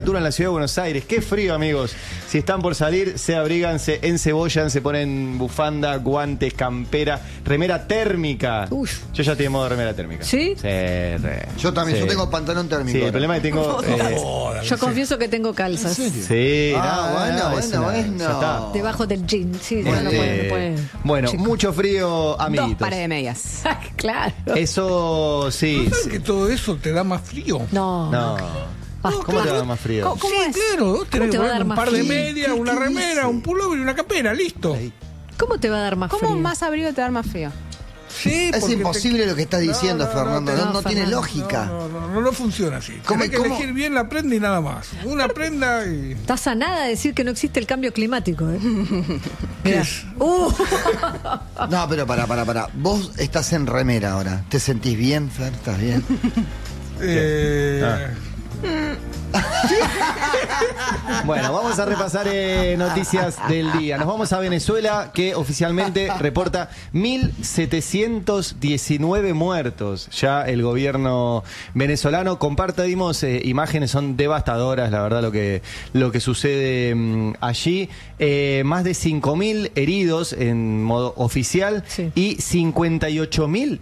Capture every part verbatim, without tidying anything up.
En la ciudad de Buenos Aires, qué frío, amigos. Si están por salir, se abrigan, se encebollan, se ponen bufanda, guantes, campera, remera térmica. Uf. Yo ya tengo modo remera térmica. ¿Sí? Sí, re. Yo también, sí. yo tengo pantalón térmico. Sí, el problema es que tengo. Eh, oh, yo confieso que tengo calzas. Sí, ah, no, bueno, no, bueno, una, bueno. ya está. Debajo del jean, sí, Bueno, no puede, no puede. Bueno, Chico. mucho frío, amiguitos. Dos pares de medias. Claro. Eso sí. ¿No sabes que todo eso te da más frío? No. No. Ah, ¿Cómo claro. te va más frío? ¿Cómo, cómo Sí, es? claro, vos tenés te va a dar un más par de frío? medias, una remera, un pullover y una campera, listo. ¿Cómo te va a dar más ¿Cómo frío? más abrigo te da más frío? Sí, Es porque imposible te... lo que estás diciendo, No, no, Fernando. no, No, no, no tiene Fernando. lógica. No, no, no, no funciona así. ¿Cómo- Tienes que cómo? elegir bien la prenda y nada más. Una prenda y... Estás a nada de decir que no existe el cambio climático, ¿eh? ¿Qué Mirá. es? Uh. No, pero para, para, para. Vos estás en remera ahora. ¿Te sentís bien, Fer? ¿Estás bien? Eh... Ah. Bueno, vamos a repasar eh, noticias del día. Nos vamos a Venezuela, que oficialmente reporta mil setecientos diecinueve muertos. Ya el gobierno venezolano compartimos eh, imágenes, son devastadoras, la verdad, lo que, lo que sucede mmm, allí. Eh, más de cinco mil heridos en modo oficial, Sí. y cincuenta y ocho mil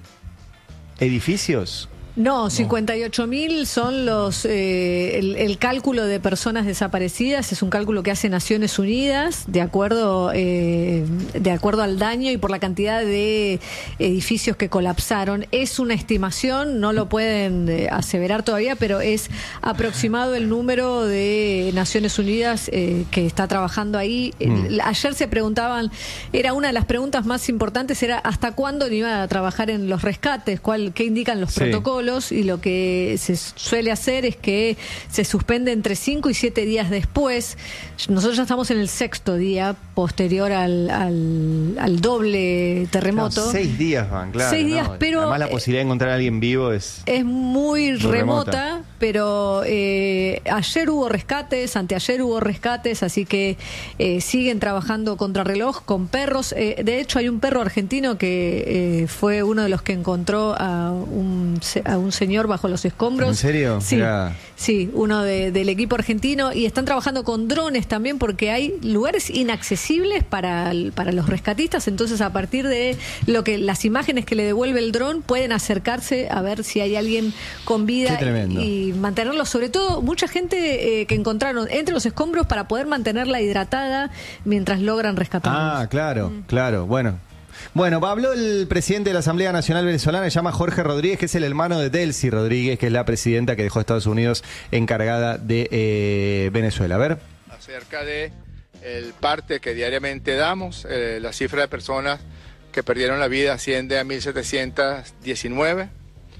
edificios. No, cincuenta y ocho mil son los eh, el, el cálculo de personas desaparecidas. Es un cálculo que hace Naciones Unidas de acuerdo eh, de acuerdo al daño y por la cantidad de edificios que colapsaron. Es una estimación, no lo pueden eh, aseverar todavía, pero es aproximado el número de Naciones Unidas eh, que está trabajando ahí. Mm. Ayer se preguntaban, era una de las preguntas más importantes, era ¿hasta cuándo iban a trabajar en los rescates? ¿Cuál, qué indican los Sí. protocolos? Y lo que se suele hacer es que se suspende entre cinco y siete días después. Nosotros ya estamos en el sexto día posterior al, al, al doble terremoto. Claro, seis días van, claro. Seis días, ¿no? pero, Además, la posibilidad de encontrar a alguien vivo es... Es muy, muy remota, remota, pero eh, ayer hubo rescates, anteayer hubo rescates, así que eh, siguen trabajando contrarreloj con perros. Eh, de hecho, hay un perro argentino que eh, fue uno de los que encontró a un, a un señor bajo los escombros. ¿En serio? Sí, Mirá. sí, uno de, del equipo argentino, y están trabajando con drones también porque hay lugares inaccesibles para, para los rescatistas. Entonces, a partir de lo que las imágenes que le devuelve el dron, pueden acercarse a ver si hay alguien con vida. Qué tremendo. Y, y mantenerlo, sobre todo mucha gente eh, que encontraron entre los escombros para poder mantenerla hidratada mientras logran rescatarla. Ah, claro, mm. claro, bueno. Bueno, habló el presidente de la Asamblea Nacional Venezolana, se llama Jorge Rodríguez, que es el hermano de Delcy Rodríguez, que es la presidenta que dejó Estados Unidos encargada de eh, Venezuela. A ver. Acerca de el parte que diariamente damos, eh, la cifra de personas que perdieron la vida asciende a mil setecientos diecinueve,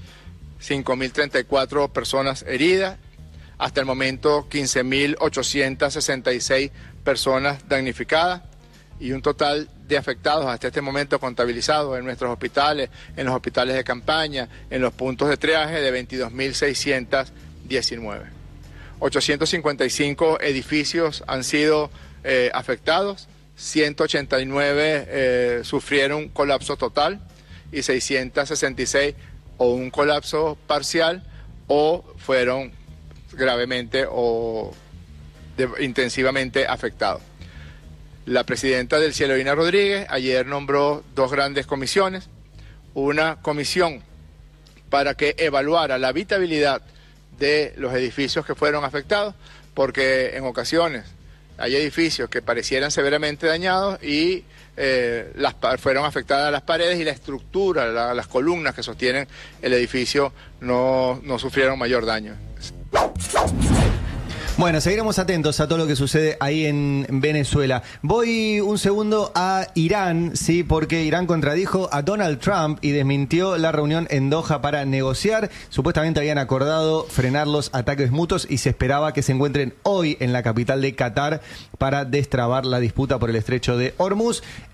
cinco mil treinta y cuatro personas heridas, hasta el momento quince mil ochocientos sesenta y seis personas damnificadas y un total de afectados hasta este momento contabilizados en nuestros hospitales, en los hospitales de campaña, en los puntos de triaje de veintidós mil seiscientos diecinueve. ochocientos cincuenta y cinco edificios han sido eh, afectados, ciento ochenta y nueve eh, sufrieron colapso total y seiscientos sesenta y seis o un colapso parcial o fueron gravemente o de, intensivamente afectados. La presidenta del Cielo Rodríguez ayer nombró dos grandes comisiones, una comisión para que evaluara la habitabilidad de los edificios que fueron afectados, porque en ocasiones hay edificios que parecieran severamente dañados y eh, las, fueron afectadas las paredes y la estructura, la, las columnas que sostienen el edificio no, no sufrieron mayor daño. Bueno, seguiremos atentos a todo lo que sucede ahí en Venezuela. Voy un segundo a Irán, sí, porque Irán contradijo a Donald Trump y desmintió la reunión en Doha para negociar. Supuestamente habían acordado frenar los ataques mutuos y se esperaba que se encuentren hoy en la capital de Qatar para destrabar la disputa por el estrecho de Hormuz.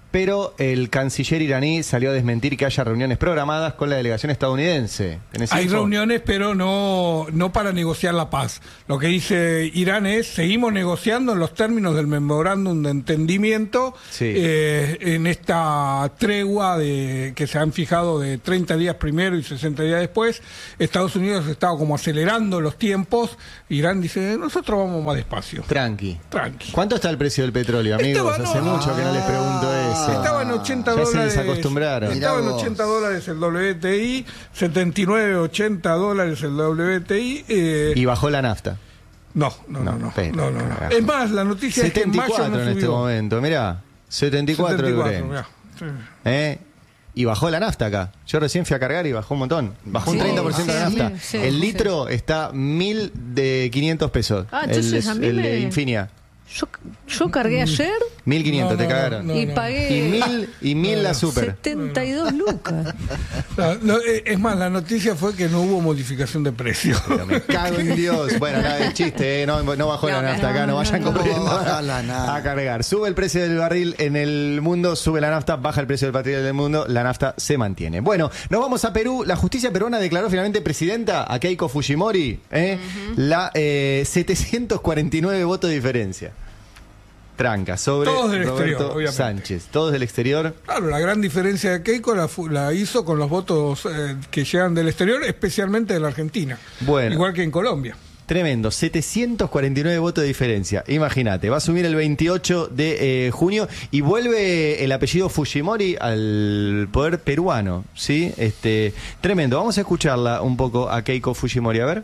pero el canciller iraní salió a desmentir que haya reuniones programadas con la delegación estadounidense. ¿Tenés Hay info? reuniones, pero no, no para negociar la paz. Lo que dice Irán es, seguimos negociando en los términos del memorándum de entendimiento, Sí. eh, en esta tregua de, que se han fijado de treinta días primero y sesenta días después. Estados Unidos estaba como acelerando los tiempos. Irán dice, nosotros vamos más despacio. Tranqui. Tranqui. ¿Cuánto está el precio del petróleo, amigos? Estaba, no, Hace mucho que no les pregunto eso. Estaba en ochenta Ya se dólares. desacostumbraron. Estaba en Mirá vos. ochenta dólares el W T I, setenta y nueve, ochenta dólares el W T I. Eh, Y bajó la nafta. no, no, no, No, no, pero, no, no, no. carajo. Es más, la noticia es que en setenta y mayo cuatro no en este subió. momento, mirá. setenta y cuatro el Brent. mirá. Sí. ¿Eh? Y bajó la nafta acá. Yo recién fui a cargar y bajó un montón. Bajó un Sí, treinta por ciento la sí, nafta. sí, el sí. litro está mil de quinientos pesos. Ah, el entonces de, a mí el de me- Infinia. Yo, yo cargué ayer mil quinientos No, te no, cagaron. no, y no. pagué Y mil, y mil la super. setenta y dos lucas. No, no, eh, es más, la noticia fue que no hubo modificación de precio. Pero me cago en Dios. Bueno, nada de chiste, ¿eh? no, no bajó la No, nafta acá, no, no, vayan no, no. corriendo No va a bajar la nafta. a cargar. Sube el precio del barril en el mundo, sube la nafta, baja el precio del barril del mundo, la nafta se mantiene. Bueno, nos vamos a Perú. La justicia peruana declaró finalmente presidenta a Keiko Fujimori, ¿eh? la eh, setecientos cuarenta y nueve votos de diferencia. Tranca, sobre Todos del Roberto exterior, obviamente. Sánchez. Todos del exterior. Claro, la gran diferencia de Keiko la, fu- la hizo con los votos eh, que llegan del exterior, especialmente de la Argentina. Bueno. Igual que en Colombia. Tremendo, setecientos cuarenta y nueve votos de diferencia. Imagínate, va a asumir el veintiocho de eh, junio y vuelve el apellido Fujimori al poder peruano, ¿sí? Este, tremendo. Vamos a escucharla un poco a Keiko Fujimori, a ver.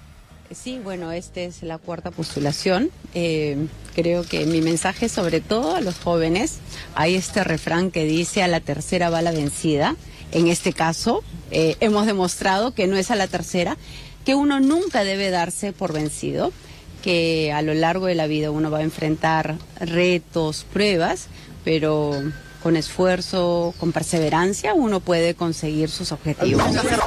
Sí, bueno, esta es la cuarta postulación. Eh, creo que mi mensaje, sobre todo a los jóvenes, hay este refrán que dice: a la tercera va la vencida. En este caso, eh, hemos demostrado que no es a la tercera, que uno nunca debe darse por vencido, que a lo largo de la vida uno va a enfrentar retos, pruebas, pero con esfuerzo, con perseverancia, uno puede conseguir sus objetivos.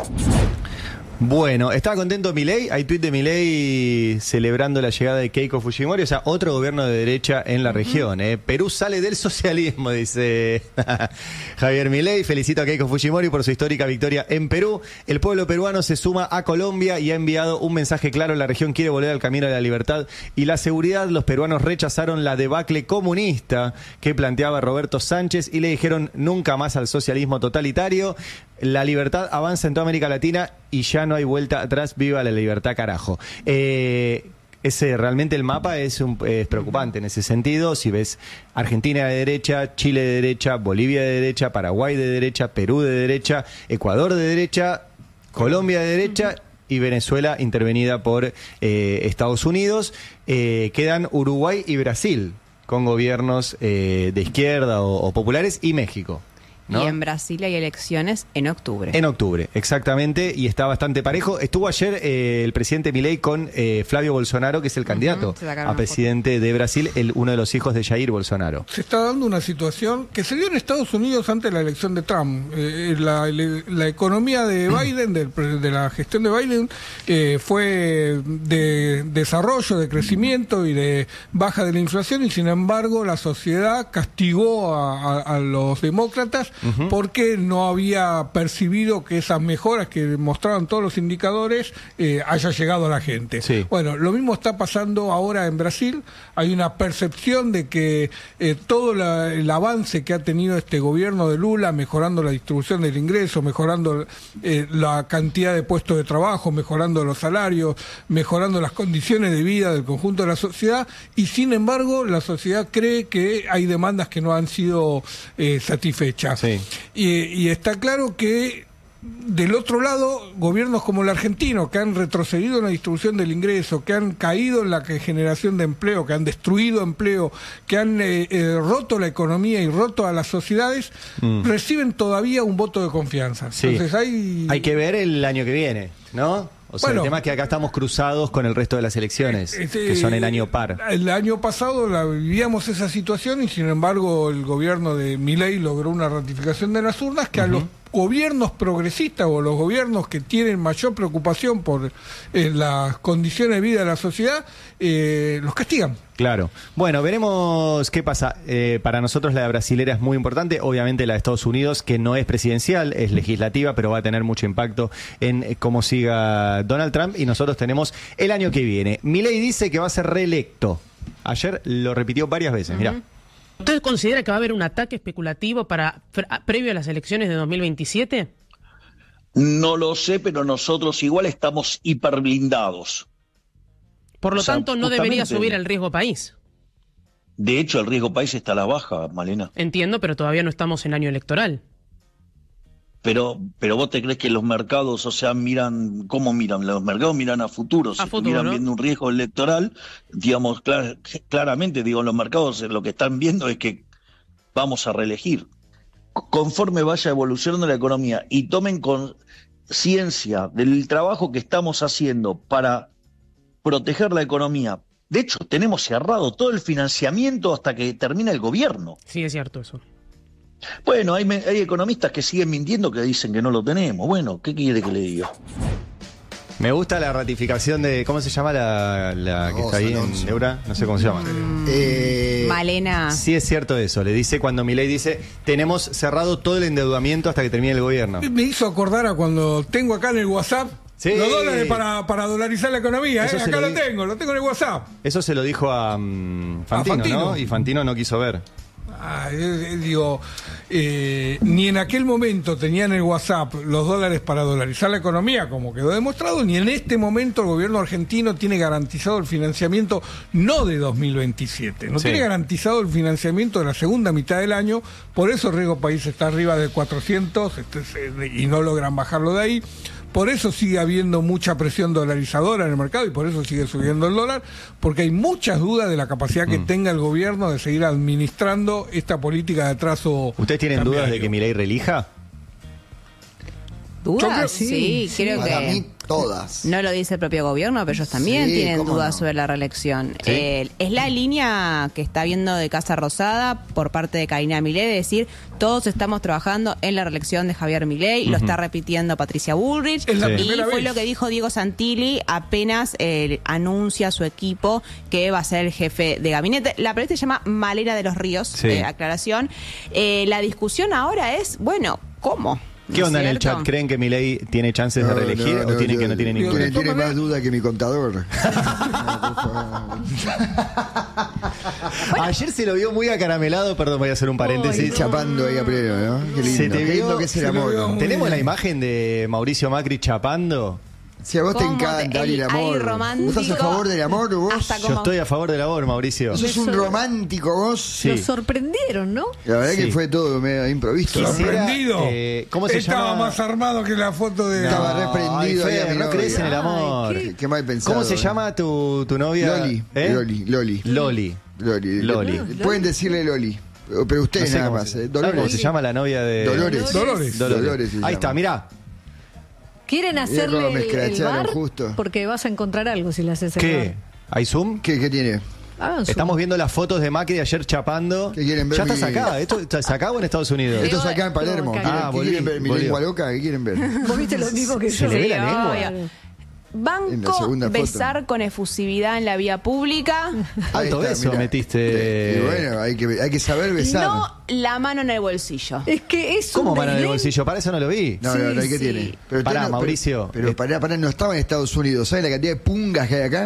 Bueno, ¿estaba contento Milei? Hay tuit de Milei celebrando la llegada de Keiko Fujimori, o sea, otro gobierno de derecha en la región. ¿eh? Perú sale del socialismo, dice Javier Milei. Felicito a Keiko Fujimori por su histórica victoria en Perú. El pueblo peruano se suma a Colombia y ha enviado un mensaje claro. La región quiere volver al camino de la libertad y la seguridad. Los peruanos rechazaron la debacle comunista que planteaba Roberto Sánchez y le dijeron nunca más al socialismo totalitario. La libertad avanza en toda América Latina y ya no hay vuelta atrás. Viva la libertad, carajo. Eh, ese realmente el mapa es, un, es preocupante en ese sentido. Si ves Argentina de derecha, Chile de derecha, Bolivia de derecha, Paraguay de derecha, Perú de derecha, Ecuador de derecha, Colombia de derecha y Venezuela intervenida por eh, Estados Unidos. Eh, quedan Uruguay y Brasil con gobiernos eh, de izquierda o, o populares y México. ¿no? Y en Brasil hay elecciones en octubre. En octubre, exactamente, y está bastante parejo. Estuvo ayer eh, el presidente Milei con eh, Flavio Bolsonaro, que es el candidato Ujú, se sacaron a una presidente de Brasil, el, uno de los hijos de Jair Bolsonaro. Se está dando una situación que se dio en Estados Unidos antes de la elección de Trump. Eh, la, la economía de Biden, del pre- de la gestión de Biden, eh, fue de desarrollo, de crecimiento y de baja de la inflación, y sin embargo la sociedad castigó a, a- a los demócratas porque no había percibido que esas mejoras que mostraban todos los indicadores eh, haya llegado a la gente. Sí. Bueno, lo mismo está pasando ahora en Brasil. Hay una percepción de que eh, todo la- el avance que ha tenido este gobierno de Lula, mejorando la distribución del ingreso, mejorando eh, la cantidad de puestos de trabajo, mejorando los salarios, mejorando las condiciones de vida del conjunto de la sociedad, y sin embargo la sociedad cree que hay demandas que no han sido eh, satisfechas. Sí. Y, y está claro que del otro lado, gobiernos como el argentino, que han retrocedido en la distribución del ingreso, que han caído en la que- generación de empleo, que han destruido empleo, que han eh, eh, roto la economía y roto a las sociedades, Mm. reciben todavía un voto de confianza. Sí. Entonces hay... Hay que ver el año que viene, ¿no? O sea, Bueno. el tema es que acá estamos cruzados con el resto de las elecciones, Este, que son el año par. El año pasado la, vivíamos esa situación y sin embargo el gobierno de Milei logró una ratificación de las urnas que a los gobiernos progresistas o los gobiernos que tienen mayor preocupación por eh, las condiciones de vida de la sociedad, eh, los castigan. Claro. Bueno, veremos qué pasa. Eh, para nosotros la brasilera es muy importante. Obviamente la de Estados Unidos, que no es presidencial, es legislativa, pero va a tener mucho impacto en eh, cómo siga Donald Trump. Y nosotros tenemos el año que viene. Milei dice que va a ser reelecto. Ayer lo repitió varias veces. Mirá. ¿Usted considera que va a haber un ataque especulativo para previo a las elecciones de dos mil veintisiete? No lo sé, pero nosotros igual estamos hiperblindados. Por lo O sea, tanto, no debería justamente- subir el riesgo país. De hecho, el riesgo país está a la baja, Malena. Entiendo, pero todavía no estamos en año electoral. Pero, pero vos te crees que los mercados, o sea, miran, ¿cómo miran? Los mercados miran a futuro. A Si futuro, estuvieran ¿no? viendo un riesgo electoral, digamos, clar- claramente, digo, los mercados lo que están viendo es que vamos a reelegir. Conforme vaya evolucionando la economía y tomen conciencia del trabajo que estamos haciendo para proteger la economía. De hecho, tenemos cerrado todo el financiamiento hasta que termine el gobierno. Sí, es cierto eso. Bueno, hay, me- hay economistas que siguen mintiendo, que dicen que no lo tenemos. Bueno, ¿qué quiere que le diga? Me gusta la ratificación de... ¿Cómo se llama la, la que Oh, está ahí Alonso. en Eura? No sé cómo se llama. Eh, Malena. Sí es cierto eso. Le dice cuando Milei dice, tenemos cerrado todo el endeudamiento hasta que termine el gobierno. Me hizo acordar a cuando tengo acá en el WhatsApp Sí. los dólares para, para dolarizar la economía. Eso ¿eh? se Acá lo lo, di- tengo, lo tengo en el WhatsApp. Eso se lo dijo a mm, Fantino, A Fantino. ¿no? Y Fantino no quiso ver. Ah, eh, eh, digo, eh, ni en aquel momento tenían el WhatsApp los dólares para dolarizar la economía, como quedó demostrado, ni en este momento el gobierno argentino tiene garantizado el financiamiento no de dos mil veintisiete, no Sí. tiene garantizado el financiamiento de la segunda mitad del año, por eso el riesgo país está arriba de cuatrocientos este, se- y no logran bajarlo de ahí. Por eso sigue habiendo mucha presión dolarizadora en el mercado y por eso sigue subiendo el dólar, porque hay muchas dudas de la capacidad que Mm. tenga el gobierno de seguir administrando esta política de trazo. ¿Ustedes tienen dudas de cambiario. que Milei relija? Yo creo- ¿Dudas? Sí, creo para que... mí, todas. No lo dice el propio gobierno, pero ellos también Sí, tienen cómo dudas no. sobre la reelección. Sí. Eh, es la línea que está viendo de Casa Rosada por parte de Karina Milei, de decir, todos estamos trabajando en la reelección de Javier Milei, lo está repitiendo Patricia Bullrich, Es la y primera fue vez. lo que dijo Diego Santilli apenas eh, anuncia a su equipo que va a ser el jefe de gabinete. La periodista se llama Malena de los Ríos, Sí. eh, aclaración. Eh, la discusión ahora es, bueno, ¿cómo? ¿No ¿Qué es onda en el cierto? chat? ¿Creen que Milei tiene chances de reelegir o tienen que no tiene Digo, ninguna? Tiene, de todas tiene más maneras- duda que mi contador. Ayer se lo vio muy acaramelado, perdón, voy a hacer un paréntesis. Ay, no. Chapando ahí a pleno, ¿no? Qué lindo. Se te Qué vio- lindo que es el se lo amor. vio muy ¿Tenemos la bien. imagen de Mauricio Macri chapando? Si a vos te ¿Cómo te- encanta el- el, el hay amor. romántico ¿Vos estás a favor del amor vos? hasta Yo como- estoy a favor del amor, Mauricio. Vos sos un Eso- romántico vos. Sí. Lo sorprendieron, ¿no? La verdad Sí. que fue todo medio improvisto. ¿no? Quisiera- Sorprendido. eh, ¿cómo se Estaba llama? más armado que la foto de. Estaba No, reprendido ay, ahí a Fer, mi no novia. crees en el amor. Ay, Qué mal pensado. ¿Cómo se eh. llama tu, tu novia? Loli. ¿Eh? Loli. Loli. Loli. Loli. Loli. Pueden decirle Loli. Pero No ustedes sé nada cómo más. se- eh. ¿sabe cómo Dolores. se llama la novia de Dolores. Dolores. Dolores. Dolores se Ahí llama. está, mirá. Quieren cómo hacerle me el, el escracharon bar justo. porque vas a encontrar algo si le haces el ¿Qué? bar. ¿Hay Zoom? ¿Qué, qué tiene? Hagan su- Estamos viendo las fotos de Macri de ayer chapando. ¿Qué quieren ver ¿Ya estás mi- acá? ¿Esto estás acá o en Estados Unidos? Esto es acá en Palermo. No, ¿Quieren, Ah, qué volví, quieren ver? ¿Mi volvió. lengua loca? ¿Qué quieren ver? Vos viste lo mismo que ¿Se yo. le ve Sí, la lengua? obvio. En la Banco segunda foto. besar con efusividad en la vía pública. Ahí Alto está, beso mirá. metiste. Y bueno, hay que, hay que saber besar. No la mano en el bolsillo. Es que es ¿Cómo un mano en el desdén. bolsillo? Para eso no lo vi. No, no, no, Sí, ¿qué sí. tiene? Pero Pará, usted no- Mauricio. Pero, pero pará, pará, no estaba en Estados Unidos. ¿Sabes la cantidad de pungas que hay acá?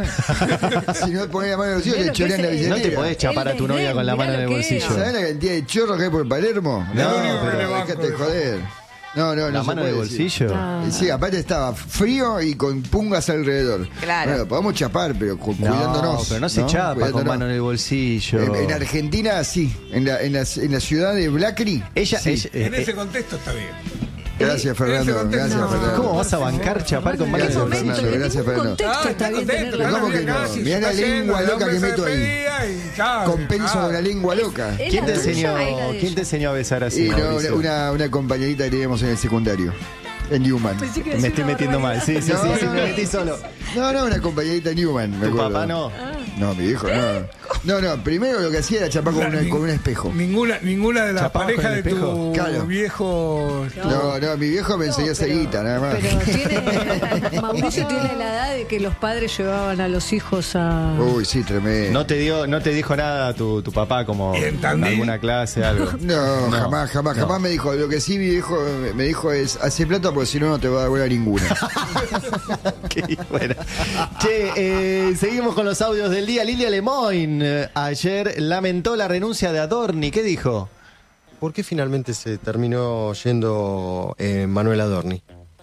Si no ponés la mano en el bolsillo, Mirá le lo que chorean es la el- billetera. No te podés chapar a tu El novia con la desdén, mano en el mirá lo que bolsillo. es. ¿Sabes la cantidad de chorros que hay por Palermo? No, Lo único que pero le banco déjate es- joder. No, no, no. ¿La se mano en el puede decir. bolsillo? Ah. Eh, Sí, aparte estaba frío y con pungas alrededor. Claro. Bueno, podemos chapar, pero cu- No, cuidándonos. pero no se chapa con Cuidándonos. mano en el bolsillo. En, en Argentina, sí. En la, en la, en la ciudad de Blacri. Ella, sí. ella- En eh, ese eh, contexto está bien. Gracias, ese Fernando. contexto- Gracias, No. Fernando. ¿Cómo vas a bancar chapar con mano en ¿En el qué Gracias, momento? bolsillo? Fernando, En gracias, ningún Fernando. contexto Ah, está bien contento, tener la Pero mano. ¿cómo que acá, no? si Mirá está la lengua yendo, el loca hombre que se meto ahí. despedía y chao, Compenso chao. con la lengua loca. Es ¿Quién te la tuya enseñó, y la de ¿quién te ella. enseñó a besar así, Y no, una, Mauricio? una, una compañerita que teníamos en el secundario. En Newman. Pensé que Me decía estoy una metiendo mal. barbaridad. Sí, sí, No, sí, sí, no, me no. metí solo. No, no, una compañerita en Newman. me ¿Tu acuerdo. papá no? No, mi hijo no. No, no, primero lo que hacía era chapar con, Claro, una- ni- con un espejo. Ninguna, ninguna de las ¿Chapabas con parejas el de tu espejo? Claro. viejo. No, no, mi viejo me enseñó a hacer pero- guita, nada más. Pero tiene, Mauricio tiene la edad de que los padres llevaban a los hijos a... Uy, sí, tremendo. ¿No te dio, no te dijo nada tu, tu papá como ¿Y en en Tandil? alguna clase, algo? No, No, jamás, jamás, no. jamás me dijo. Lo que sí mi viejo me dijo es, hace plata porque si no, no te va a dar buena ninguna. Qué bueno. Che, eh, seguimos con los audios del día. Lilia Lemoyne eh, ayer lamentó la renuncia de Adorni. ¿Qué dijo? ¿Por qué finalmente se terminó yendo eh, Manuel Adorni?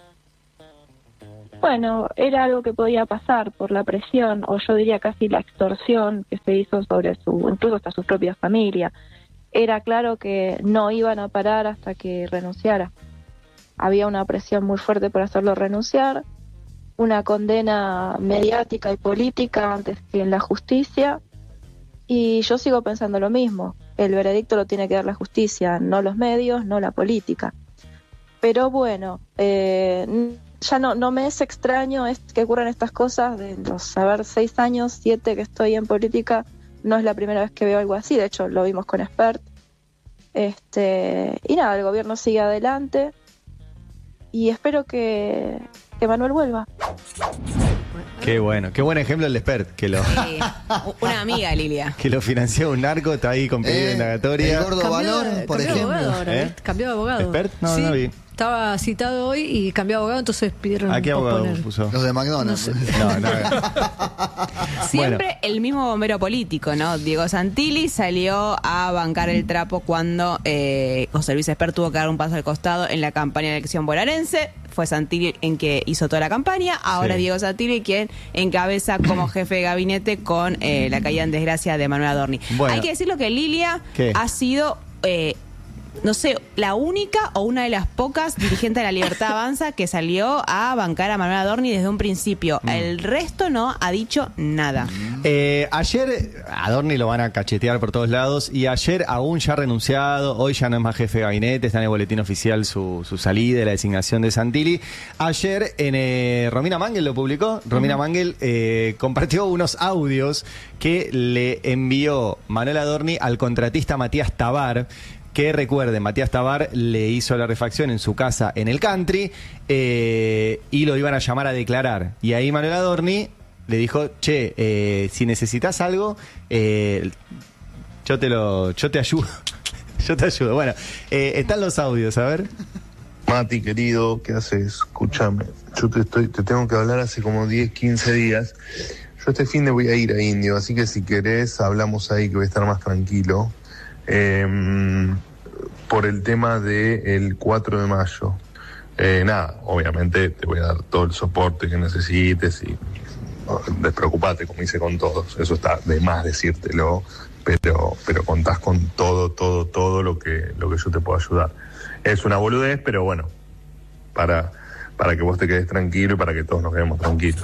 Bueno, era algo que podía pasar por la presión, o yo diría casi la extorsión que se hizo sobre su, incluso hasta su propia familia. Era claro que no iban a parar hasta que renunciara. Había una presión muy fuerte por hacerlo renunciar, una condena mediática y política antes que en la justicia, y yo sigo pensando lo mismo. El veredicto lo tiene que dar la justicia, no los medios, no la política. Pero bueno, eh, ya no, no me es extraño es que ocurran estas cosas. De los, a ver, seis años, siete que estoy en política, no es la primera vez que veo algo así. De hecho, lo vimos con Expert. Este, y nada, el gobierno sigue adelante y espero que, que Manuel vuelva. Qué bueno, qué buen ejemplo el de Expert, que lo, Sí, una amiga, Lilia. que lo financió un narco, está ahí con pedido de Eh, indagatoria. el gordo Cambió de- Balón, por cambió de ejemplo. abogado ahora, ¿Eh? ¿viste? Cambió de abogado. ¿Expert? No, Sí, no vi. Estaba citado hoy y cambió de abogado, entonces pidieron ¿A qué abogado posponer. puso? Los de McDonald's. No, no. Siempre Bueno. el mismo bombero político, ¿no? Diego Santilli salió a bancar el trapo cuando eh, José Luis Espert tuvo que dar un paso al costado en la campaña de elección bonaerense. Fue Santilli en que hizo toda la campaña. Ahora Sí. Diego Santilli quien encabeza como jefe de gabinete con eh, la caída en desgracia de Manuel Adorni. Bueno. Hay que decirlo que Lilia ¿Qué? ha sido... eh, no sé, la única o una de las pocas dirigentes de la Libertad Avanza que salió a bancar a Manuel Adorni desde un principio. Mm. El resto no ha dicho nada. Eh, ayer a Adorni lo van a cachetear por todos lados y ayer aún ya renunciado, hoy ya no es más jefe de gabinete, está en el boletín oficial su, su salida y la designación de Santilli. Ayer en eh, Romina Mangel lo publicó, Romina Mangel eh, compartió unos audios que le envió Manuel Adorni al contratista Matías Tabar, que recuerden, Matías Tabar le hizo la refacción en su casa en el country eh, y lo iban a llamar a declarar. Y ahí Manuel Adorni le dijo, che, eh, si necesitas algo, eh, yo te lo, yo te ayudo. Yo te ayudo. Bueno, eh, están los audios, a ver. Mati, querido, ¿qué haces? Escúchame, yo te, estoy, te tengo que hablar hace como diez, quince días. Yo este fin de voy a ir a Indio, así que si querés hablamos ahí que voy a estar más tranquilo. Eh, por el tema del cuatro de mayo. Eh, nada, obviamente te voy a dar todo el soporte que necesites y no, despreocupate, como hice con todos. Eso está de más decírtelo, pero, pero contás con todo, todo, todo lo que, lo que yo te puedo ayudar. Es una boludez, pero bueno, para, para que vos te quedes tranquilo y para que todos nos quedemos tranquilos.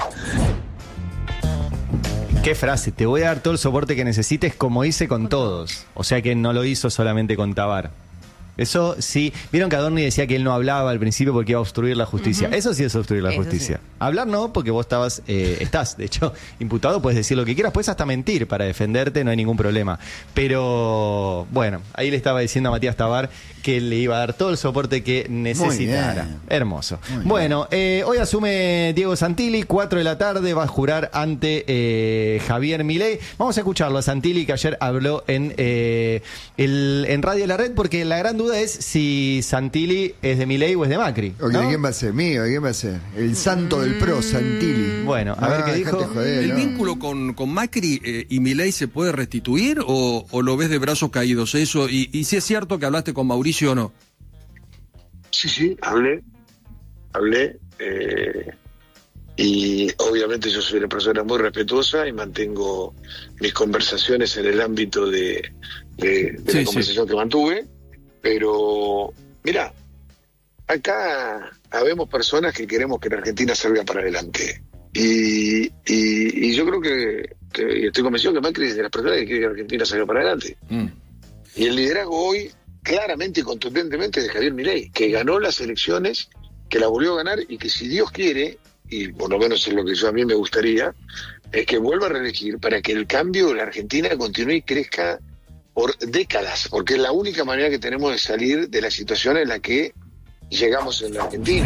Qué frase, te voy a dar todo el soporte que necesites como hice con todos. O sea que no lo hizo solamente con Tabar. Eso sí, vieron que Adorni decía que él no hablaba al principio porque iba a obstruir la justicia. Ujú. Eso sí es obstruir la Eso justicia. sí. Hablar no, porque vos estabas, eh, estás, de hecho, imputado, puedes decir lo que quieras, puedes hasta mentir para defenderte, no hay ningún problema. Pero bueno, ahí le estaba diciendo a Matías Tabar que él le iba a dar todo el soporte que necesitara. bien. Hermoso. Muy Bueno, eh, hoy asume Diego Santilli, cuatro de la tarde, va a jurar ante eh, Javier Milei. Vamos a escucharlo a Santilli, que ayer habló en, eh, el, en Radio La Red, porque la gran duda es si Santilli es de Milei o es de Macri. Ok, ¿no? ¿quién va a ser? Mío, ¿quién va a ser? El santo del pro, Santilli. Bueno, a ver qué dijo. dejate joder, ¿El ¿no? vínculo con, con Macri eh, y Milei se puede restituir o, o lo ves de brazos caídos eso? Y, y si es cierto que hablaste con Mauricio o no. Sí, sí, hablé, hablé, eh, y obviamente yo soy una persona muy respetuosa y mantengo mis conversaciones en el ámbito de, de, de Sí, la sí. conversación que mantuve, pero mira, acá habemos personas que queremos que la Argentina salga para adelante. Y, y, y yo creo que, que y estoy convencido que Macri es de las personas que quiere que la Argentina salga para adelante. Mm. Y el liderazgo hoy, claramente y contundentemente, de Javier Milei, que ganó las elecciones, que la volvió a ganar y que si Dios quiere, y por lo menos es lo que yo a mí me gustaría, es que vuelva a reelegir para que el cambio en la Argentina continúe y crezca por décadas, porque es la única manera que tenemos de salir de la situación en la que llegamos en la Argentina.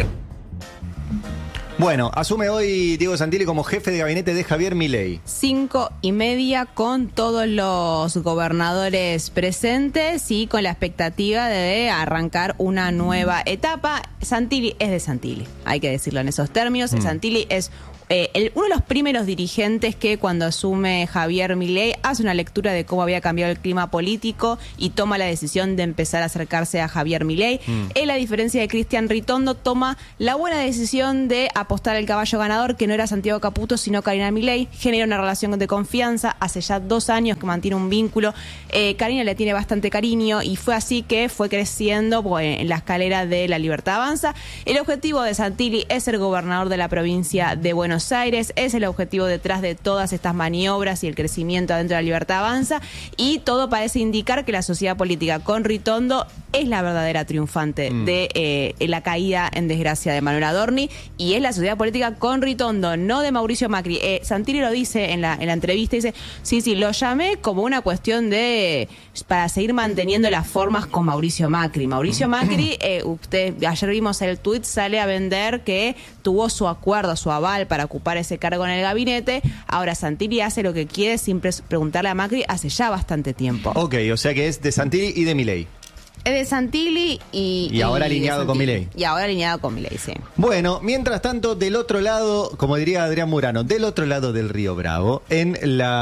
Bueno, asume hoy Diego Santilli como jefe de gabinete de Javier Milei. Cinco y media con todos los gobernadores presentes y con la expectativa de arrancar una nueva etapa. Santilli es de Santilli, hay que decirlo en esos términos. Mm. Santilli es Eh, el, uno de los primeros dirigentes que cuando asume Javier Milei hace una lectura de cómo había cambiado el clima político y toma la decisión de empezar a acercarse a Javier Milei. Mm. Él, a diferencia de Cristian Ritondo, toma la buena decisión de apostar al caballo ganador, que no era Santiago Caputo, sino Karina Milei. Genera una relación de confianza. Hace ya dos años que mantiene un vínculo. Eh, Karina le tiene bastante cariño y fue así que fue creciendo pues, en la escalera de La Libertad Avanza. El objetivo de Santilli es ser gobernador de la provincia de Buenos Aires, es el objetivo detrás de todas estas maniobras y el crecimiento adentro de La Libertad Avanza, y todo parece indicar que la sociedad política con Ritondo es la verdadera triunfante mm. de eh, la caída en desgracia de Manuel Adorni, y es la sociedad política con Ritondo, no de Mauricio Macri. Eh, Santilli lo dice en la, en la entrevista, dice, sí, sí, lo llamé como una cuestión de para seguir manteniendo las formas con Mauricio Macri. Mauricio Macri, eh, usted, ayer vimos el tuit, sale a vender que tuvo su acuerdo, su aval para ocupar ese cargo en el gabinete. Ahora Santilli hace lo que quiere sin preguntarle a Macri hace ya bastante tiempo. Ok, o sea que es de Santilli y de Milei. Es de Santilli y... Y ahora y alineado con Milei. Y ahora alineado con Milei, sí. Bueno, mientras tanto, del otro lado, como diría Adrián Murano, del otro lado del Río Bravo, en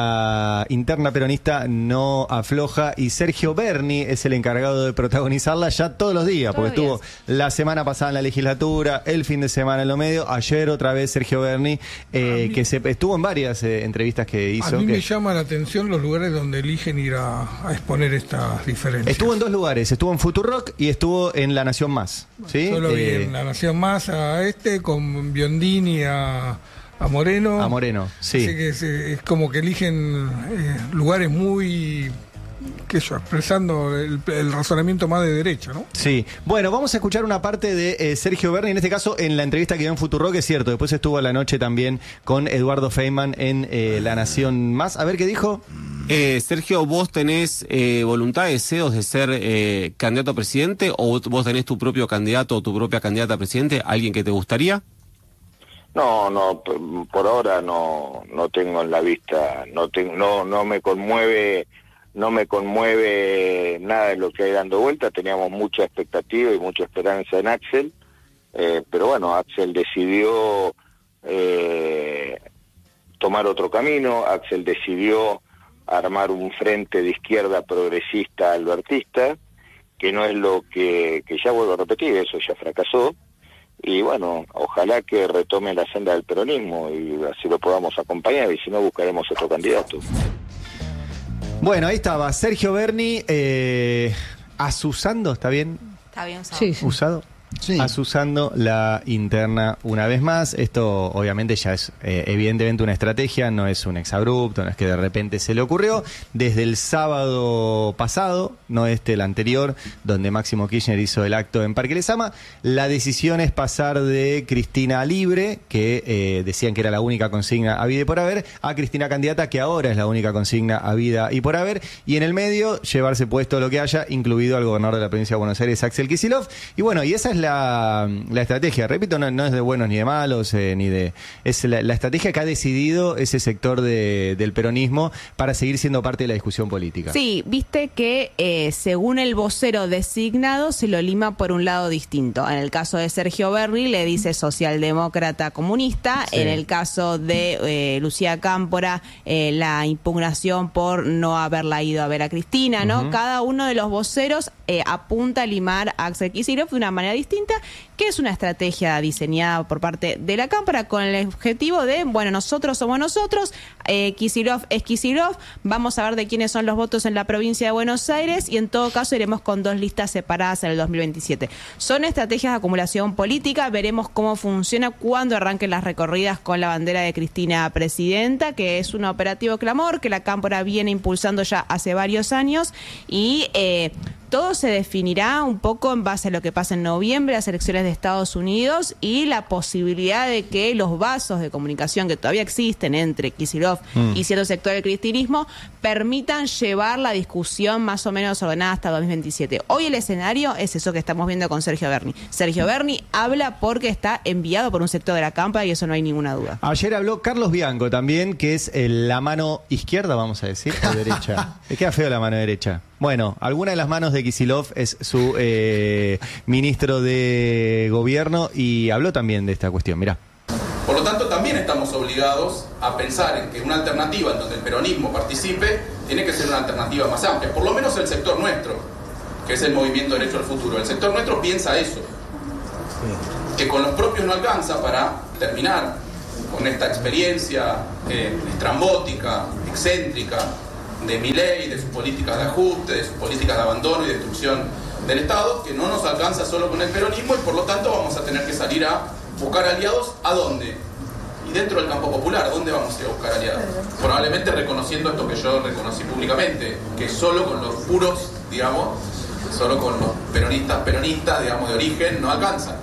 la interna peronista no afloja, y Sergio Berni es el encargado de protagonizarla ya todos los días, porque estuvo la semana pasada en la legislatura, el fin de semana en lo medio, ayer otra vez Sergio Berni, eh, que se estuvo en varias eh, entrevistas que hizo. A mí que... me llama la atención los lugares donde eligen ir a, a exponer estas diferencias. Estuvo en dos lugares, estuvo en Futurock y estuvo en La Nación Más. ¿Sí? Yo lo vi eh, en La Nación Más a este, con Biondini a, a Moreno. A Moreno, sí. Así que es, es como que eligen eh, lugares muy... que eso, expresando el, el razonamiento más de derecha, ¿no? Sí. Bueno, vamos a escuchar una parte de eh, Sergio Berni, en este caso en la entrevista que dio en Futurock, es cierto. Después estuvo a la noche también con Eduardo Feynman en eh, La Nación Más. A ver qué dijo. Eh, Sergio, ¿vos tenés eh, voluntad, deseos de ser eh, candidato a presidente, o vos tenés tu propio candidato o tu propia candidata a presidente, alguien que te gustaría? No, no, por, por ahora no, no tengo en la vista, no, tengo, no, no me conmueve, no me conmueve nada de lo que hay dando vuelta. Teníamos mucha expectativa y mucha esperanza en Axel, eh, pero bueno, Axel decidió eh, tomar otro camino. Axel decidió armar un frente de izquierda progresista albertista, que no es lo que, que ya vuelvo a repetir, eso ya fracasó, y bueno, ojalá que retome la senda del peronismo y así lo podamos acompañar, y si no buscaremos otro candidato. Bueno, ahí estaba Sergio Berni, eh, asusando, ¿está bien? Está bien usado. Sí, sí. ¿Usado? Sí. Asusando la interna una vez más. Esto obviamente ya es eh, evidentemente una estrategia, no es un exabrupto, no es que de repente se le ocurrió. Desde el sábado pasado, no este, el anterior, donde Máximo Kirchner hizo el acto en Parque Lezama, la decisión es pasar de Cristina libre, que eh, decían que era la única consigna habida y por haber, a Cristina candidata, que ahora es la única consigna habida y por haber, y en el medio llevarse puesto lo que haya, incluido al gobernador de la provincia de Buenos Aires, Axel Kicillof. Y bueno, y esa es La, la estrategia, repito, no, no es de buenos ni de malos, eh, ni de es la, la estrategia que ha decidido ese sector de, del peronismo para seguir siendo parte de la discusión política. Sí, viste que eh, según el vocero designado se lo lima por un lado distinto. En el caso de Sergio Berni le dice socialdemócrata comunista, sí. En el caso de eh, Lucía Cámpora eh, la impugnación por no haberla ido a ver a Cristina, ¿no? Uh-huh. Cada uno de los voceros eh, apunta a limar a Axel Kicillof de una manera distinta, que es una estrategia diseñada por parte de la Cámpora con el objetivo de, bueno, nosotros somos nosotros, eh, Kicillof es Kicillof, vamos a ver de quiénes son los votos en la provincia de Buenos Aires y en todo caso iremos con dos listas separadas en el dos mil veintisiete. Son estrategias de acumulación política, veremos cómo funciona cuando arranquen las recorridas con la bandera de Cristina presidenta, que es un operativo clamor que la Cámpora viene impulsando ya hace varios años y... Eh, todo se definirá un poco en base a lo que pasa en noviembre, las elecciones de Estados Unidos y la posibilidad de que los vasos de comunicación que todavía existen entre Kicillof mm. y cierto sector del cristinismo permitan llevar la discusión más o menos ordenada hasta dos mil veintisiete. Hoy el escenario es eso que estamos viendo con Sergio Berni. Sergio Berni habla porque está enviado por un sector de la Cámpora y eso no hay ninguna duda. Ayer habló Carlos Bianco también, que es eh, la mano izquierda, vamos a decir, o derecha. Le queda feo la mano derecha. Bueno, alguna de las manos de Kicillof es su eh, ministro de gobierno y habló también de esta cuestión. Mirá. Por lo tanto, también estamos obligados a pensar en que una alternativa en donde el peronismo participe tiene que ser una alternativa más amplia. Por lo menos el sector nuestro, que es el Movimiento Derecho al Futuro. El sector nuestro piensa eso. Que con los propios no alcanza para terminar con esta experiencia eh, estrambótica, excéntrica, de Milei, de sus políticas de ajuste, de sus políticas de abandono y destrucción del Estado, que no nos alcanza solo con el peronismo y por lo tanto vamos a tener que salir a buscar aliados. ¿A dónde? Y dentro del campo popular, ¿dónde vamos a ir a buscar aliados? Probablemente reconociendo esto que yo reconocí públicamente, que solo con los puros, digamos, solo con los peronistas, peronistas, digamos, de origen, no alcanza.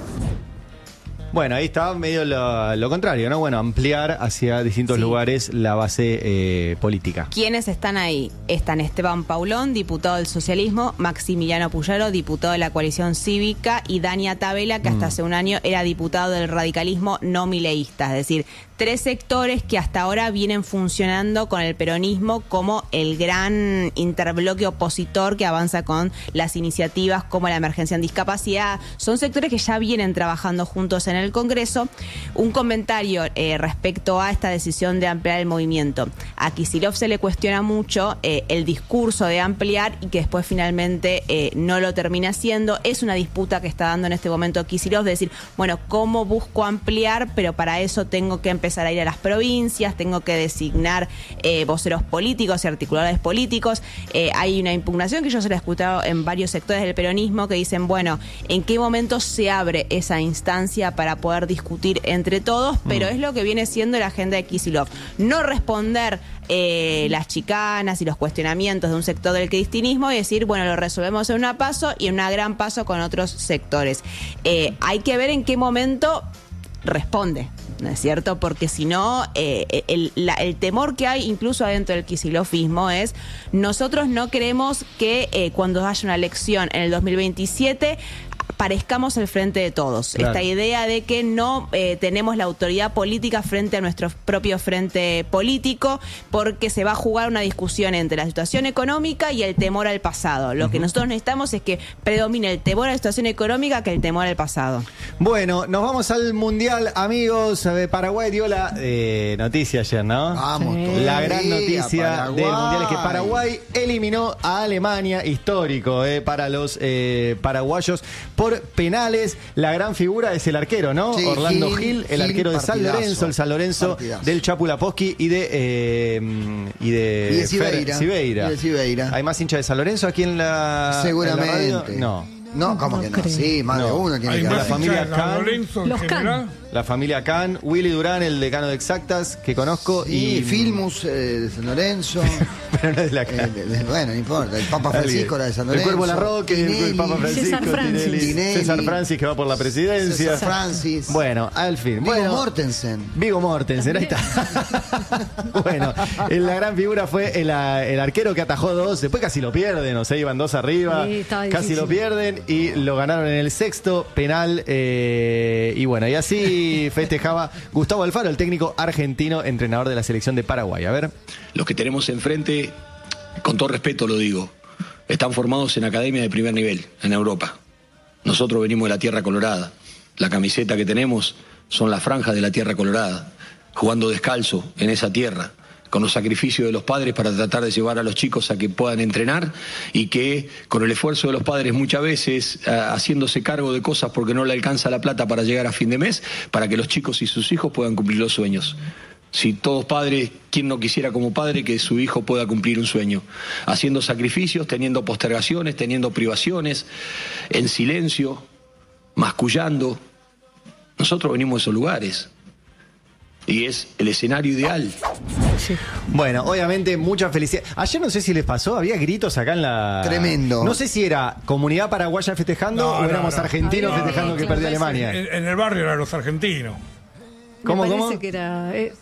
Bueno, ahí está medio lo, lo contrario, ¿no? Bueno, ampliar hacia distintos sí. lugares la base eh, política. ¿Quiénes están ahí? Están Esteban Paulón, diputado del socialismo, Maximiliano Puyaro, diputado de la coalición cívica, y Dania Tabela, que hasta mm. hace un año era diputado del radicalismo no mileísta, es decir, tres sectores que hasta ahora vienen funcionando con el peronismo como el gran interbloque opositor que avanza con las iniciativas como la emergencia en discapacidad. Son sectores que ya vienen trabajando juntos en el Congreso. Un comentario eh, respecto a esta decisión de ampliar el movimiento. A Kicillof se le cuestiona mucho eh, el discurso de ampliar y que después finalmente eh, no lo termina haciendo. Es una disputa que está dando en este momento Kicillof de decir, bueno, ¿cómo busco ampliar? Pero para eso tengo que empezar a ir a las provincias, tengo que designar eh, voceros políticos y articuladores políticos. Eh, hay una impugnación que yo se la he escuchado en varios sectores del peronismo que dicen, bueno, ¿en qué momento se abre esa instancia para poder discutir entre todos? Pero mm. es lo que viene siendo la agenda de Kicillof. No responder eh, las chicanas y los cuestionamientos de un sector del cristinismo y decir, bueno, lo resolvemos en una paso y en una gran paso con otros sectores. Eh, hay que ver en qué momento responde, ¿no es cierto? Porque si no, eh, el, la, el temor que hay incluso adentro del kicillofismo es, nosotros no queremos que eh, cuando haya una elección en el dos mil veintisiete parezcamos el frente de todos. Claro. Esta idea de que no eh, tenemos la autoridad política frente a nuestro propio frente político, porque se va a jugar una discusión entre la situación económica y el temor al pasado. Lo uh-huh. que nosotros necesitamos es que predomine el temor a la situación económica que el temor al pasado. Bueno, nos vamos al Mundial, amigos. Paraguay dio la eh, noticia ayer, ¿no? Vamos, sí. La gran noticia Paraguay. del Mundial es que Paraguay eliminó a Alemania, histórico eh, para los eh, paraguayos, por penales. La gran figura es el arquero, ¿no? Sí, Orlando Gil, Gil el Gil, arquero de San Lorenzo, el San Lorenzo partidazo. del Chapu Laposki y de eh, y de, y de Cibeira. Cibeira. Y de Cibeira. ¿Hay más hinchas de San Lorenzo aquí en la Seguramente. en la radio? No. No, ¿cómo no que no? Creo. Sí, más no. de uno tiene Hay que más la familia Can, los Can. La familia Can, Willy Durán, el decano de Exactas, que conozco. Sí, y Filmus eh, de San Lorenzo. Pero no es de la Can. Eh, de, de, bueno, no importa. El Papa Francisco era de San Lorenzo. El Cuervo Larroque, el Papa Francisco. César Francis. Tinelli, Tinelli. César Francis, que va por la presidencia. César Francis. Bueno, al fin. Vigo bueno, Mortensen. Vigo Mortensen, ahí está. Bueno, la gran figura fue el, el arquero que atajó dos. Después casi lo pierden, o sea, iban dos arriba. Sí, casi lo pierden y lo ganaron en el sexto penal. Eh, y bueno, y así festejaba Gustavo Alfaro, el técnico argentino, entrenador de la selección de Paraguay. A ver. Los que tenemos enfrente, con todo respeto lo digo, están formados en academia de primer nivel, en Europa. Nosotros venimos de la Tierra Colorada. La camiseta que tenemos son las franjas de la Tierra Colorada, jugando descalzo en esa tierra, con los sacrificios de los padres para tratar de llevar a los chicos a que puedan entrenar y que con el esfuerzo de los padres muchas veces uh, haciéndose cargo de cosas porque no le alcanza la plata para llegar a fin de mes, para que los chicos y sus hijos puedan cumplir los sueños. Si todos padres, ¿quién no quisiera como padre que su hijo pueda cumplir un sueño? Haciendo sacrificios, teniendo postergaciones, teniendo privaciones, en silencio, mascullando. Nosotros venimos de esos lugares y es el escenario ideal. sí. Bueno, obviamente, mucha felicidad. Ayer no sé si les pasó, había gritos acá en la... Tremendo. No sé si era comunidad paraguaya festejando No, o no, éramos no. argentinos No, no, festejando no, que claro, perdió parece- Alemania. En, en el barrio eran los argentinos. ¿Cómo, me parece cómo? que era. eh,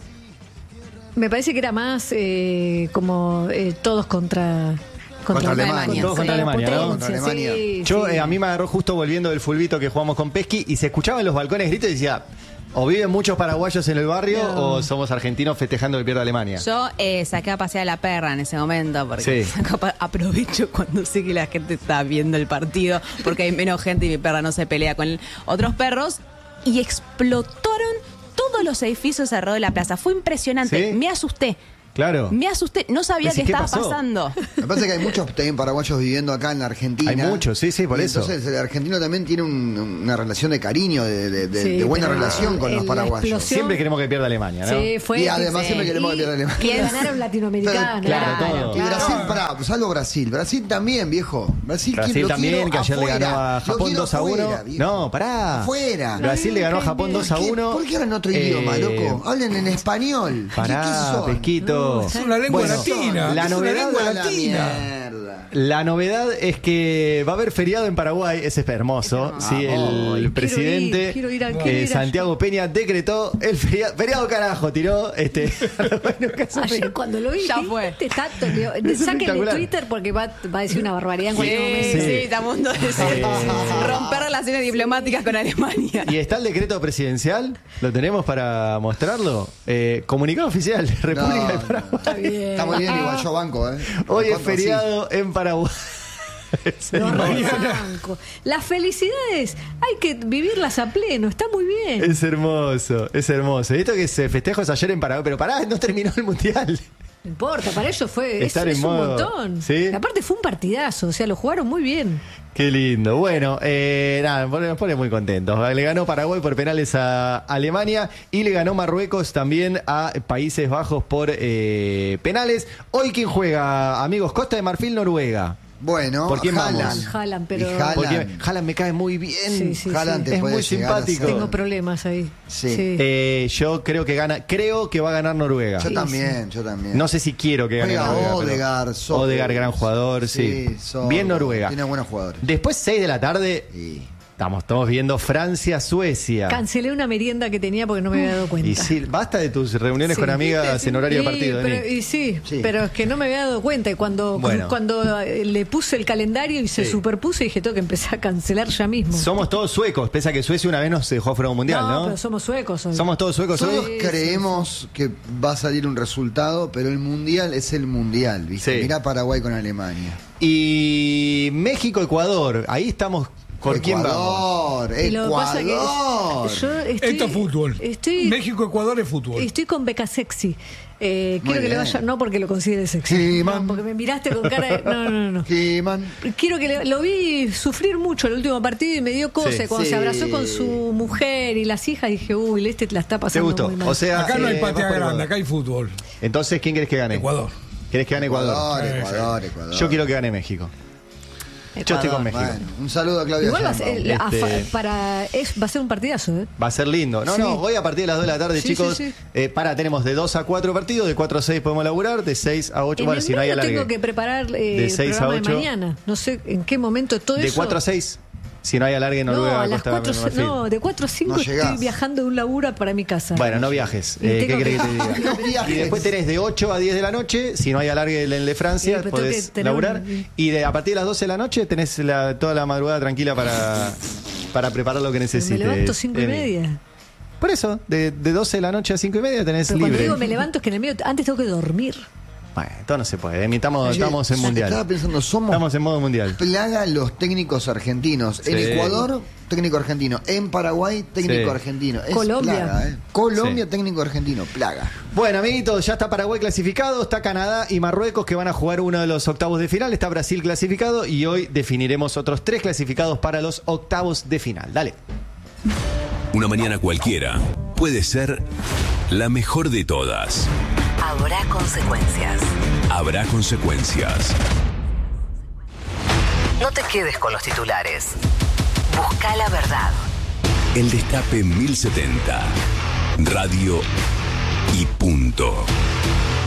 me parece que era más eh, como eh, todos contra. Contra Alemania. Todos contra la Alemania, ¿no? potencia, Contra Alemania. sí, Yo, sí. eh, a mí me agarró justo volviendo del fulbito que jugamos con Pesqui y se escuchaban en los balcones gritos y decía, o viven muchos paraguayos en el barrio No. o somos argentinos festejando que pierde Alemania. Yo eh, saqué a pasear a la perra en ese momento porque Sí. capaz aprovecho cuando sé que la gente está viendo el partido porque hay menos gente y mi perra no se pelea con otros perros y explotaron todos los edificios alrededor de la plaza. Fue impresionante. ¿Sí? Me asusté. Claro. Me asusté. No sabía Decís, qué ¿qué estaba pasó? pasando. Me parece que hay muchos también paraguayos viviendo acá en la Argentina. Hay muchos, sí, sí, por Y eso. Entonces el argentino también tiene un- una relación de cariño, de, de- de- Sí, de buena pero relación con el- los la paraguayos. explosión- Siempre queremos que pierda Alemania, ¿no? Sí, fue. Y además siempre queremos que pierda Alemania. Que ganaron Latinoamericana. Claro, todo. Y Brasil, pará, salvo Brasil. Brasil también, viejo. Brasil, Brasil lo también, quiero que ayer afuera. le ganó a Lo Japón quiero dos a uno. afuera, viejo. No, pará. Afuera. Brasil le ganó a Japón dos a ¿Por qué- uno. ¿Por qué hablan otro idioma, Eh, loco? Hablen en español. ¿Qué- qué Pará, son? Pesquito. Es una lengua Bueno, latina. La es una novedad, lengua la latina. mierda. la novedad es que va a haber feriado en Paraguay, ese es hermoso. Es Sí, hermoso. el Ay, presidente quiero ir, quiero ir a- eh, quiero ir a- Santiago Peña decretó el feriado, feriado carajo, tiró este. Bueno, casi- Ayer cuando lo vi, Ya dije, fue. este está- le- Es sáquenle espectacular. Twitter porque va, va a decir una barbaridad en Sí, cualquier momento. sí, Sí. está a punto de ser- romper relaciones diplomáticas con Alemania. Y está el decreto presidencial, lo tenemos para mostrarlo. Eh, comunicado oficial de República No, de Paraguay. Está bien. Está muy bien, igual yo banco, ¿eh? Hoy es Banco así. feriado en Paraguay. Es No, hermoso. banco. Las felicidades hay que vivirlas a pleno, está muy bien. Es hermoso, es hermoso. Y esto que se festejos ayer en Paraguay, pero pará, no terminó el mundial. No importa, para ellos fue es, Estar en es un modo- montón. ¿Sí? Aparte fue un partidazo, o sea, lo jugaron muy bien. Qué lindo. Bueno, eh, nada, me pone, me pone muy contentos. Le ganó Paraguay por penales a Alemania y le ganó Marruecos también a Países Bajos por eh, penales. Hoy, ¿quién juega, amigos? Costa de Marfil, Noruega. Bueno, ¿Por quién Haaland. vamos? Haaland, pero Y Haaland. Porque Haaland me cae muy bien. Sí, sí, Haaland sí. te Es puede muy llegar a simpático. ser- Tengo problemas ahí. Sí. Eh, yo creo que gana, creo que va a ganar Noruega. Yo también, yo también. No sé si quiero que gane Juega Noruega. pero- Odegaard, Sobe. Odegaard, gran jugador, sí. Sobe. Bien Noruega. Tiene buenos jugadores. Después, seis de la tarde, Y- estamos todos viendo Francia-Suecia. Cancelé una merienda que tenía porque no me había dado cuenta. Y sí, basta de tus reuniones Sí. con amigas en horario de Y, partido, pero, Denis. y sí, Sí. pero es que no me había dado cuenta. Y cuando, Bueno. cuando eh, le puse el calendario y se Sí. superpuso, dije, tengo que empezar a cancelar ya mismo. Somos todos suecos, pese a que Suecia una vez nos dejó fuera de un mundial, ¿no? pero somos suecos hoy. Somos todos suecos Todos hoy. creemos que va a salir un resultado, pero el mundial es el mundial, ¿viste? Sí. Mirá Paraguay con Alemania. Y México-Ecuador, ahí estamos. ¿Por quién vamos? Ecuador, Y lo que pasa que Ecuador. yo estoy, Esto es fútbol. Estoy, México-Ecuador es fútbol. estoy con Beca Sexy. Eh, Muy quiero que le bien. vaya, no porque lo considere sexy, Sí, no, man. porque me miraste con cara de, no, no, no, no. Sí, man. Quiero que le- lo vi sufrir mucho el último partido y me dio cosa. Sí. Y cuando Sí. se abrazó con su mujer y las hijas, dije, uy, este la está ¿Te pasando gustó? muy mal. O sea, Acá no hay eh, patria vas por grande, Ecuador. acá hay fútbol. Entonces, ¿quién querés que gane? Ecuador. ¿Querés que gane Ecuador? Ecuador, Sí, sí. Ecuador, Ecuador. Yo quiero que gane México. Yo estoy con México. Bueno, un saludo a Claudia Igual va a, ser, Sheinbaum. a Este- fa- para, es, va a ser un partidazo, ¿eh? Va a ser lindo. No, Sí. no, hoy a partir de las dos de la tarde, Sí, chicos. sí, sí. Eh, para, tenemos de dos a cuatro partidos, de cuatro a seis podemos laburar, de seis a ocho, En bueno, el si no hay medio alargue. tengo que preparar eh, De el seis a programa ocho. de mañana. No sé en qué momento todo De eso. cuatro a seis, si no hay alargue, No, Noruega, a las Costa cuatro, de Marfil. no, de cuatro a cinco No estoy llegás. viajando de un laburo para mi casa. Bueno, no viajes. Y Eh, ¿Qué tengo querés que te que- diga? No viajes. Y después tenés de ocho a diez de la noche, si no hay alargue en el de Francia, Sí, pero tengo podés que tener laburar. un- Y de, a partir de las doce de la noche tenés la- toda la madrugada tranquila para, para preparar lo que me necesites. levanto cinco y Emi. media. Por eso, de, de doce de la noche a cinco y media tenés Pero cuando libre. digo me levanto es que en el medio, antes tengo que dormir. Bueno, todo no se puede. Emi, Estamos, Che, estamos en mundial. Estaba pensando, somos Estamos en modo mundial. plaga los técnicos argentinos. En Sí. Ecuador, técnico argentino. En Paraguay, técnico Sí. argentino. Es Colombia. plaga, ¿eh? Colombia, Sí. técnico argentino. Plaga. Bueno, amiguitos, ya está Paraguay clasificado, está Canadá y Marruecos que van a jugar uno de los octavos de final, está Brasil clasificado y hoy definiremos otros tres clasificados para los octavos de final. Dale. Una mañana cualquiera puede ser la mejor de todas. Habrá consecuencias. Habrá consecuencias. No te quedes con los titulares. Busca la verdad. El Destape mil setenta. Radio y punto.